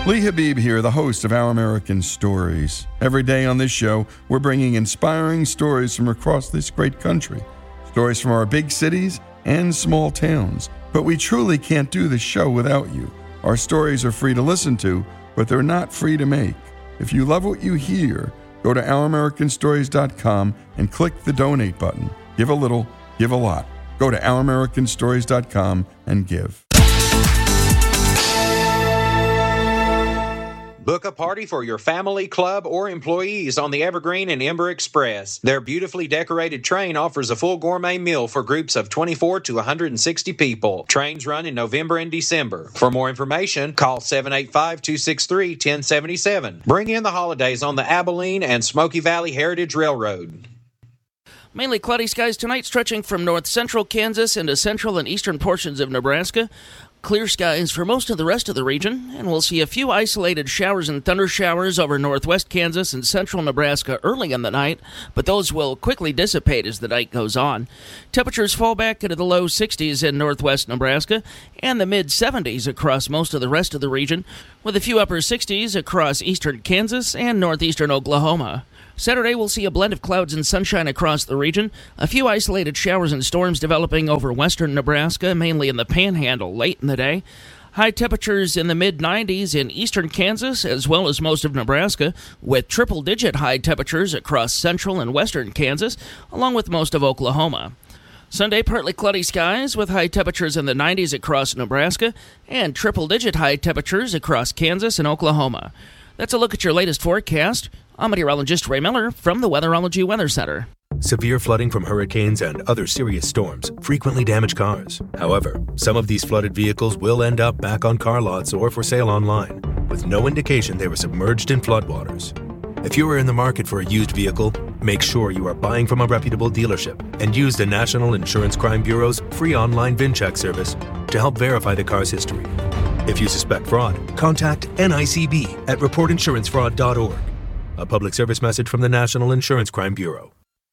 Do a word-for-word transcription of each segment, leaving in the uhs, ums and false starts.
Lee Habib here, the host of Our American Stories. Every day on this show, we're bringing inspiring stories from across this great country. Stories from our big cities and small towns. But we truly can't do the show without you. Our stories are free to listen to, but they're not free to make. If you love what you hear, go to our american stories dot com and click the donate button. Give a little, give a lot. Go to our american stories dot com and give. Book a party for your family, club, or employees on the Evergreen and Ember Express. Their beautifully decorated train offers a full gourmet meal for groups of twenty-four to one hundred sixty people. Trains run in November and December. For more information, call seven eight five, two six three, one zero seven seven. Bring in the holidays on the Abilene and Smoky Valley Heritage Railroad. Mainly cloudy skies tonight, stretching from north central Kansas into central and eastern portions of Nebraska. Clear skies for most of the rest of the region, and we'll see a few isolated showers and thunder showers over northwest Kansas and central Nebraska early in the night, but those will quickly dissipate as the night goes on. Temperatures fall back into the low sixties in northwest Nebraska and the mid seventies across most of the rest of the region, with a few upper sixties across eastern Kansas and northeastern Oklahoma. Saturday, we'll see a blend of clouds and sunshine across the region, a few isolated showers and storms developing over western Nebraska, mainly in the Panhandle late in the day. High temperatures in the mid nineties in eastern Kansas as well as most of Nebraska, with triple-digit high temperatures across central and western Kansas, along with most of Oklahoma. Sunday, partly cloudy skies with high temperatures in the nineties across Nebraska and triple-digit high temperatures across Kansas and Oklahoma. That's a look at your latest forecast. I'm meteorologist Ray Miller from the Weatherology Weather Center. Severe flooding from hurricanes and other serious storms frequently damage cars. However, some of these flooded vehicles will end up back on car lots or for sale online, with no indication they were submerged in floodwaters. If you are in the market for a used vehicle, make sure you are buying from a reputable dealership and use the National Insurance Crime Bureau's free online VinCheck service to help verify the car's history. If you suspect fraud, contact N I C B at report insurance fraud dot org. A public service message from the National Insurance Crime Bureau.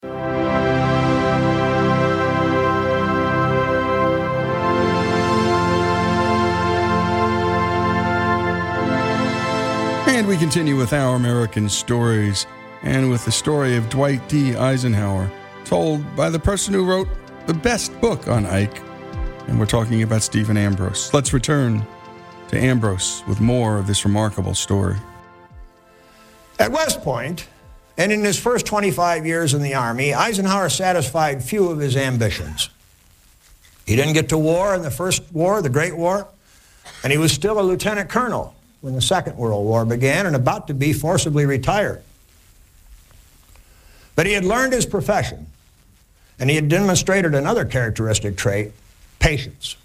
And we continue with Our American Stories, and with the story of Dwight D. Eisenhower, told by the person who wrote the best book on Ike. And we're talking about Stephen Ambrose. Let's return to Ambrose with more of this remarkable story. At West Point, and in his first twenty-five years in the Army, Eisenhower satisfied few of his ambitions. He didn't get to war in the First War, the Great War, and he was still a lieutenant colonel when the Second World War began and about to be forcibly retired. But he had learned his profession, and he had demonstrated another characteristic trait, patience.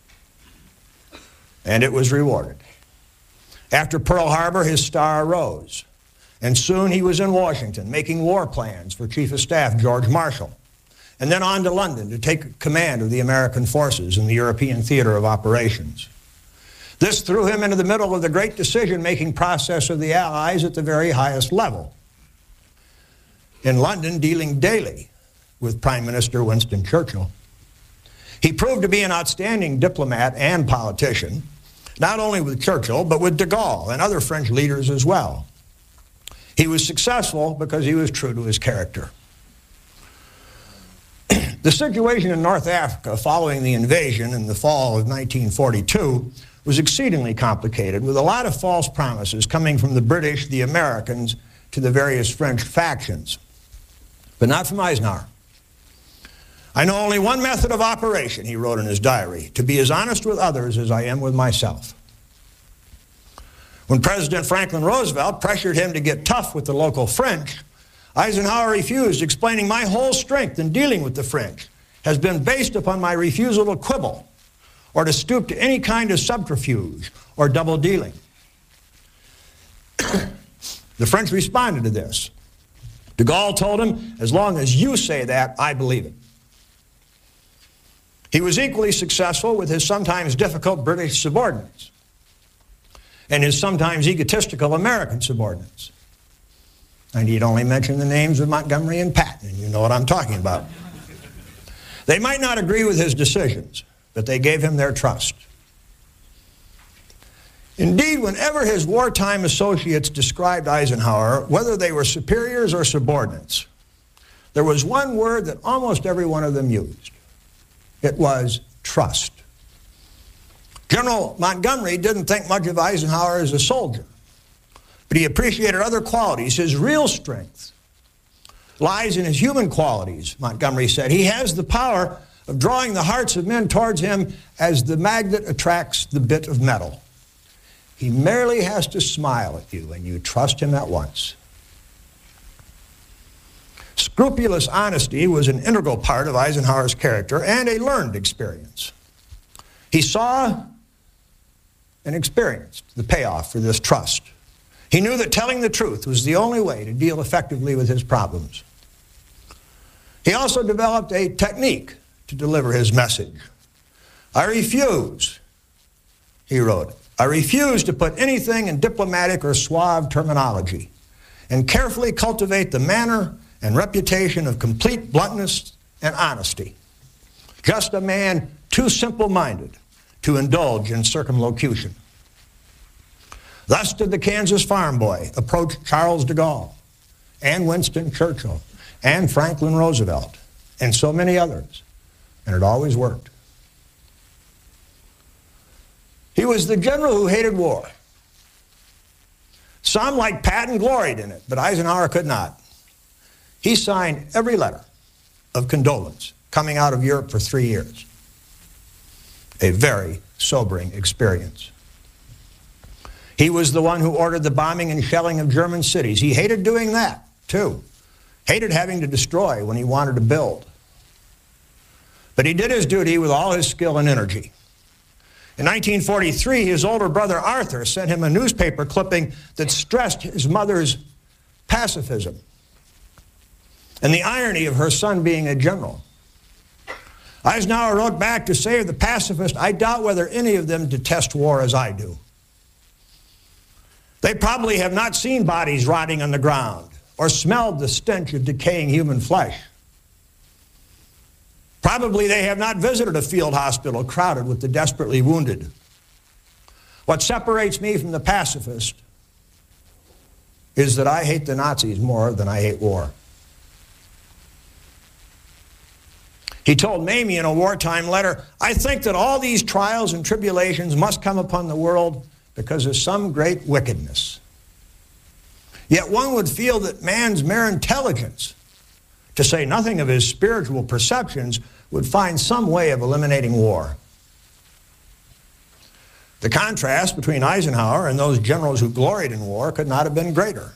And it was rewarded. After Pearl Harbor, his star rose. And soon he was in Washington making war plans for Chief of Staff George Marshall, and then on to London to take command of the American forces in the European theater of operations. This threw him into the middle of the great decision-making process of the Allies at the very highest level. In London, dealing daily with Prime Minister Winston Churchill. He proved to be an outstanding diplomat and politician, not only with Churchill, but with de Gaulle and other French leaders as well. He was successful because he was true to his character. The situation in North Africa following the invasion in the fall of nineteen forty-two was exceedingly complicated, with a lot of false promises coming from the British, the Americans, to the various French factions, but not from Eisenhower. I know only one method of operation, he wrote in his diary, to be as honest with others as I am with myself. When President Franklin Roosevelt pressured him to get tough with the local French, Eisenhower refused, explaining, "My whole strength in dealing with the French has been based upon my refusal to quibble or to stoop to any kind of subterfuge or double dealing." The French responded to this. De Gaulle told him, "As long as you say that, I believe it." He was equally successful with his sometimes difficult British subordinates and his sometimes egotistical American subordinates. I need only mention the names of Montgomery and Patton, and you know what I'm talking about. They might not agree with his decisions, but they gave him their trust. Indeed, whenever his wartime associates described Eisenhower, whether they were superiors or subordinates, there was one word that almost every one of them used. It was trust. General Montgomery didn't think much of Eisenhower as a soldier, but he appreciated other qualities. His real strength lies in his human qualities, Montgomery said. He has the power of drawing the hearts of men towards him as the magnet attracts the bit of metal. He merely has to smile at you, and you trust him at once. Scrupulous honesty was an integral part of Eisenhower's character and a learned experience. He saw and experienced the payoff for this trust. He knew that telling the truth was the only way to deal effectively with his problems. He also developed a technique to deliver his message. I refuse, he wrote, I refuse to put anything in diplomatic or suave terminology and carefully cultivate the manner and reputation of complete bluntness and honesty. Just a man too simple-minded to indulge in circumlocution. Thus did the Kansas farm boy approach Charles de Gaulle and Winston Churchill and Franklin Roosevelt and so many others, and it always worked. He was the general who hated war. Some, like Patton, gloried in it, but Eisenhower could not. He signed every letter of condolence coming out of Europe for three years. A very sobering experience. He was the one who ordered the bombing and shelling of German cities. He hated doing that, too. Hated having to destroy when he wanted to build. But he did his duty with all his skill and energy. In nineteen forty-three, his older brother Arthur sent him a newspaper clipping that stressed his mother's pacifism and the irony of her son being a general. Eisenhower wrote back to say of the pacifist, I doubt whether any of them detest war as I do. They probably have not seen bodies rotting on the ground or smelled the stench of decaying human flesh. Probably they have not visited a field hospital crowded with the desperately wounded. What separates me from the pacifist is that I hate the Nazis more than I hate war. He told Mamie in a wartime letter, I think that all these trials and tribulations must come upon the world because of some great wickedness. Yet one would feel that man's mere intelligence, to say nothing of his spiritual perceptions, would find some way of eliminating war. The contrast between Eisenhower and those generals who gloried in war could not have been greater.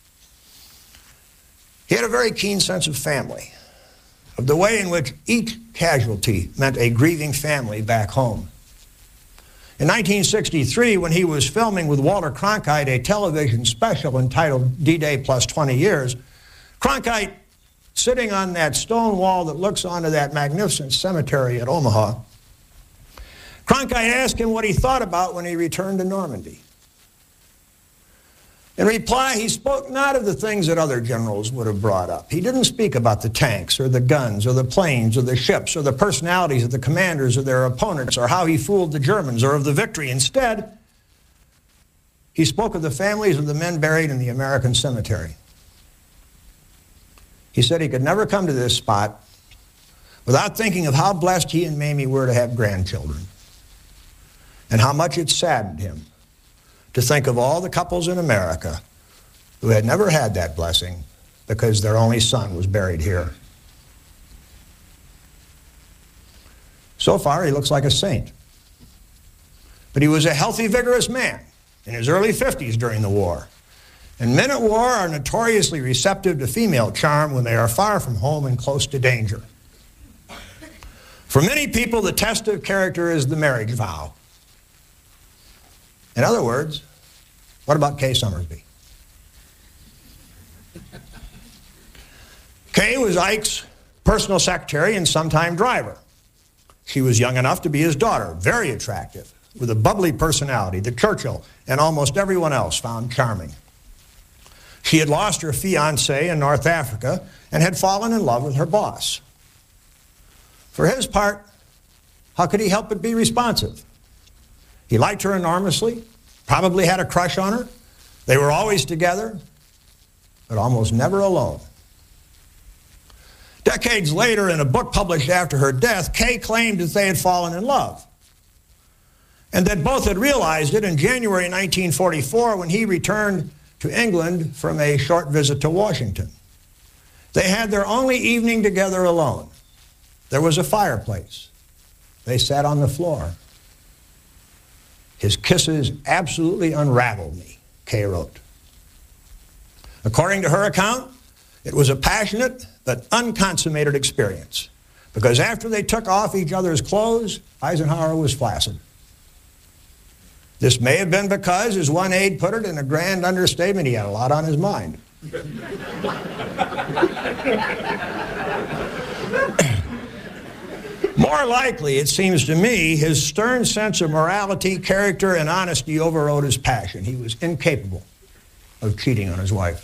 He had a very keen sense of family, of the way in which each casualty meant a grieving family back home. In nineteen sixty-three, when he was filming with Walter Cronkite a television special entitled D-Day Plus twenty years, Cronkite, sitting on that stone wall that looks onto that magnificent cemetery at Omaha, Cronkite asked him what he thought about when he returned to Normandy. In reply, he spoke not of the things that other generals would have brought up. He didn't speak about the tanks or the guns or the planes or the ships or the personalities of the commanders or their opponents or how he fooled the Germans or of the victory. Instead, he spoke of the families of the men buried in the American cemetery. He said he could never come to this spot without thinking of how blessed he and Mamie were to have grandchildren and how much it saddened him to think of all the couples in America who had never had that blessing because their only son was buried here. So far, he looks like a saint. But he was a healthy, vigorous man in his early fifties during the war. And men at war are notoriously receptive to female charm when they are far from home and close to danger. For many people, the test of character is the marriage vow. In other words, what about Kay Summersby? Kay was Ike's personal secretary and sometime driver. She was young enough to be his daughter, very attractive, with a bubbly personality that Churchill and almost everyone else found charming. She had lost her fiancé in North Africa and had fallen in love with her boss. For his part, how could he help but be responsive? He liked her enormously, probably had a crush on her. They were always together, but almost never alone. Decades later, in a book published after her death, Kay claimed that they had fallen in love, and that both had realized it in January nineteen forty-four when he returned to England from a short visit to Washington. They had their only evening together alone. There was a fireplace. They sat on the floor. His kisses absolutely unraveled me, Kay wrote. According to her account, it was a passionate but unconsummated experience, because after they took off each other's clothes, Eisenhower was flaccid. This may have been because, as one aide put it in a grand understatement, he had a lot on his mind. More likely, it seems to me, his stern sense of morality, character, and honesty overrode his passion. He was incapable of cheating on his wife.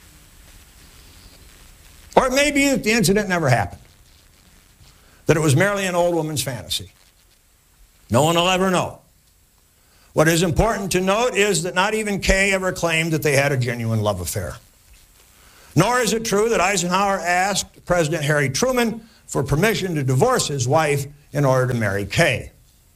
Or it may be that the incident never happened, that it was merely an old woman's fantasy. No one will ever know. What is important to note is that not even Kay ever claimed that they had a genuine love affair. Nor is it true that Eisenhower asked President Harry Truman for permission to divorce his wife in order to marry Kay,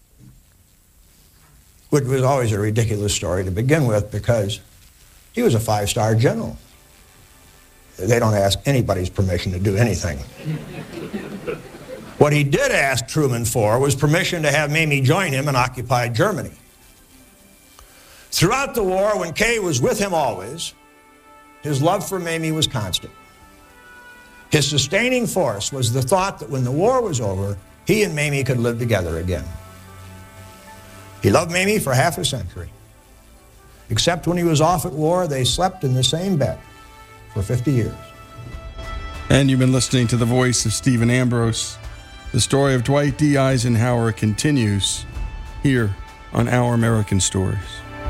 which was always a ridiculous story to begin with, because he was a five-star general. They don't ask anybody's permission to do anything. What he did ask Truman for was permission to have Mamie join him in occupied Germany. Throughout the war, when Kay was with him always, his love for Mamie was constant. His sustaining force was the thought that when the war was over, he and Mamie could live together again. He loved Mamie for half a century. Except when he was off at war, they slept in the same bed for fifty years. And you've been listening to the voice of Stephen Ambrose. The story of Dwight D. Eisenhower continues here on Our American Stories.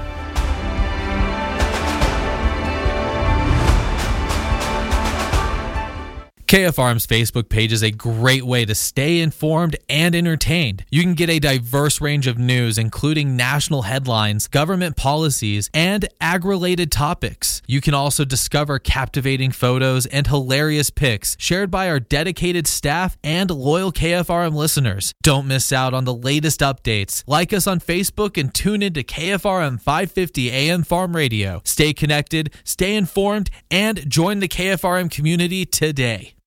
K F R M's Facebook page is a great way to stay informed and entertained. You can get a diverse range of news, including national headlines, government policies, and ag-related topics. You can also discover captivating photos and hilarious pics shared by our dedicated staff and loyal K F R M listeners. Don't miss out on the latest updates. Like us on Facebook and tune in to K F R M five fifty A M Farm Radio. Stay connected, stay informed, and join the K F R M community today.